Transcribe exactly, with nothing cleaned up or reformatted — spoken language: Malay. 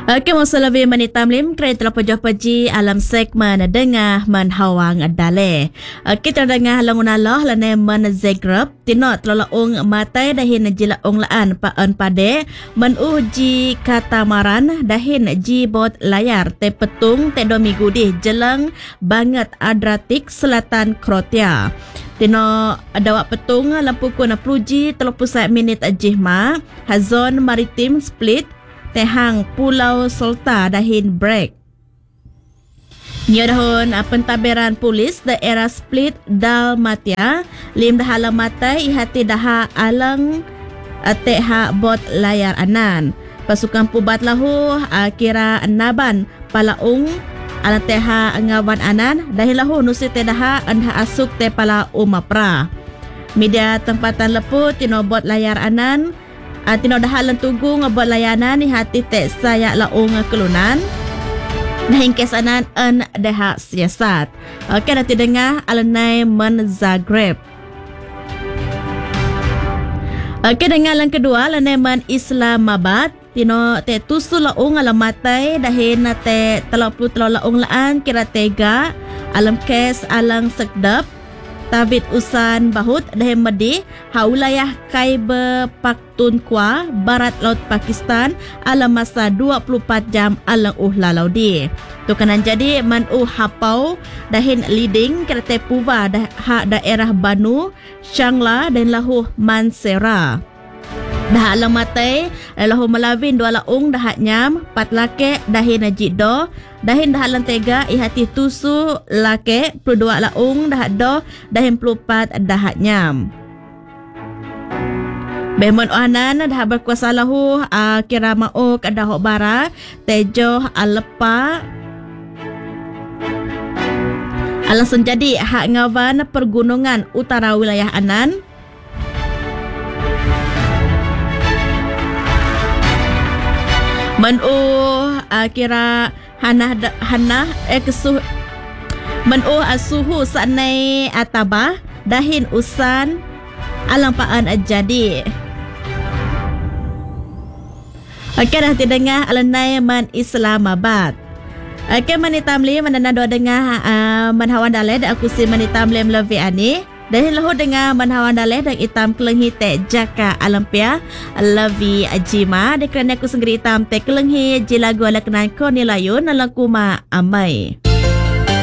Okey, masa lebih menitam lim kredit telah pejah peji alam segmen dengah menhawang dale. Okey, terdengah langunalah lane men Zagreb tino telolaung matai dahin jilaung laan paan pade menuji katamaran dahin ji bot layar te petung te domi gudih jelang banget Adriatik Selatan Kroatia. Tino dawak petung lampu kuna pluji telopusat minit jihma hazon maritim split tehang Pulau Solta dahin break. Nyo dahon pentaberan polis daerah Split Dalmatia lim dahalang matai ihati daha alang teha bot layar anan. Pasukan pubat lahu kira naban palaung alang teha ngawan anan dahin lahu nusi te daha anda asuk te pala umapra. Media tempatan leput tino bot layar anan Uh, tino dahalan tugu ngabot layanan ni hati tek saya laung kelunan dahin kesanan en deha siasat. Okey, nanti dengar alanai men Zagreb. Okey, dengar yang kedua alanai men Islamabad tino te tusu laung alam matai dahin te telok puluh telok laung laan kira tega alam kes alang sekdap Tabit usan bahut dahem medih haulayah Khyber Pakhtunkhwa barat laut Pakistan alam masa dua puluh empat jam alang uh lalau di. Tu kanan jadi man uh hapau dahin leading kereta puva dah ha daerah Banu Shangla dan lahu Mansera. Dah alam matai lahu melawin dua laung dah nyam pat lake dahin jido dahin dah alam tega ihati tusu lake puluh dua laung dah do dahin puluh empat dah nyam. Behmon ohanan dah berkuasa lahu uh, kira mau ke dahok bara tejo alepa alasan jadi hak ngawan pergunungan utara wilayah anan. Menu uh, kira hanah hanah eh kesuh menu asuhu sanai atabah dahin usan alang paan jadi. Okey, dah dengar alanai man Islamabad. Okey, manitamli manana do dengar uh, manhawan daleh dak aku si manitamli lebih ani. Dahin lahu dengar manhawan daleh dan itam kelenghi te jaka alampia lavi ajima de kerana aku sendiri itam te kelenghi jilagu ala kenan ko nilayun ala kuma amai.